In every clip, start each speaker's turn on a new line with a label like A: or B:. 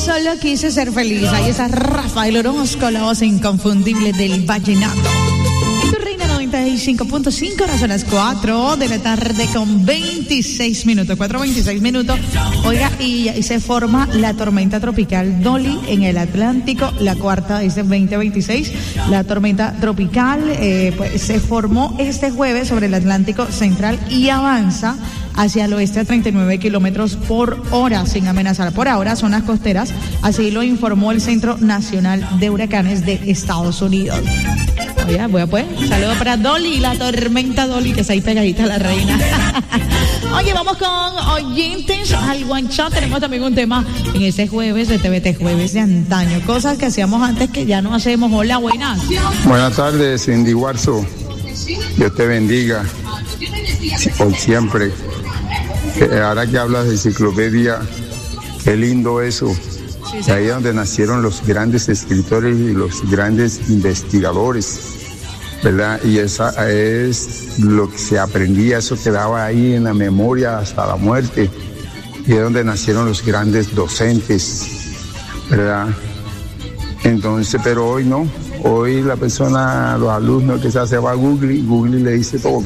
A: Solo quise ser feliz. Ahí está Rafael Orozco, la voz inconfundible del vallenato. En tu Reina 95.5, ahora son las 4 de la tarde con 26 minutos. 4:26 minutos. Oiga, y se forma la tormenta tropical Dolly en el Atlántico. La cuarta es de 2026. La tormenta tropical pues se formó este jueves sobre el Atlántico Central y avanza hacia el oeste a 39 kilómetros por hora, sin amenazar por ahora zonas costeras. Así lo informó el Centro Nacional de Huracanes de Estados Unidos. Oye, bueno, pues, saludos para Dolly, la tormenta Dolly, que está ahí pegadita a la reina. Oye, vamos con oyentes al WhatsApp. Tenemos también un tema en ese jueves de TVT, jueves de antaño. Cosas que hacíamos antes que ya no hacemos. Hola, buenas.
B: Buenas tardes, Cindy Warzo. Dios te bendiga. Por siempre. Ahora que hablas de enciclopedia, qué lindo eso. Sí. Ahí es donde nacieron los grandes escritores y los grandes investigadores, ¿verdad? Y esa es lo que se aprendía, eso quedaba ahí en la memoria hasta la muerte. Y es donde nacieron los grandes docentes, ¿verdad? Entonces, pero hoy no. Hoy la persona, los alumnos que se va a Google le dice todo.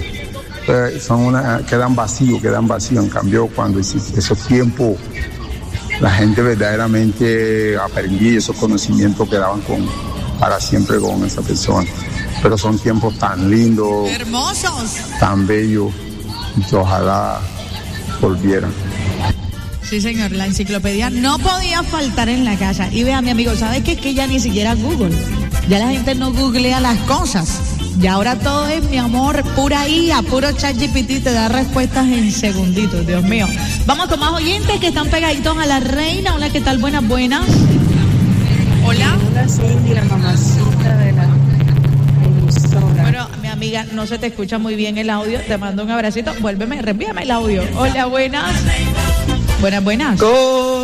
B: Quedan vacíos. En cambio, cuando esos tiempos la gente verdaderamente aprendía, esos conocimientos quedaban para siempre con esa persona. Pero son tiempos tan lindos,
A: hermosos,
B: tan bellos, que ojalá volvieran.
A: Sí, señor, la enciclopedia no podía faltar en la casa. Y vea, mi amigo, ¿sabes qué? Que ya ni siquiera Google. Ya la gente no googlea las cosas. Y ahora todo es, mi amor, pura IA, puro ChatGPT, te da respuestas en segunditos, Dios mío. Vamos con más oyentes que están pegaditos a la reina. Hola, ¿qué tal? Buenas.
C: Hola, Cindy, la mamacita de la emisora.
A: Bueno, mi amiga, no se te escucha muy bien el audio. Te mando un abracito. Reenvíame el audio. Hola, buenas. Buenas.